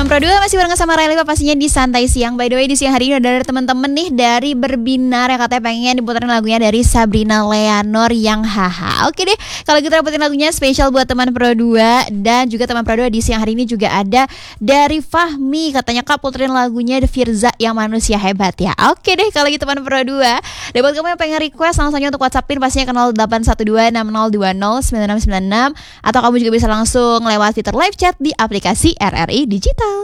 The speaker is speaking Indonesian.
Teman Pro 2 masih bareng sama Raila pastinya di Santai Siang. By the way di siang hari ini udah ada teman-teman nih dari Berbinar yang katanya pengen diputerin lagunya dari Sabrina Leonor yang haha. Oke deh, kalau gitu dapetin lagunya spesial buat teman Pro 2. Dan juga teman Pro 2 di siang hari ini juga ada dari Fahmi. Katanya Kak puterin lagunya The Firza yang manusia hebat ya. Oke deh, kalau gitu teman Pro 2. Dan buat kamu yang pengen request langsung aja untuk WhatsAppin pastinya ke 081260209696. Atau kamu juga bisa langsung lewat fitur live chat di aplikasi RRI Digital.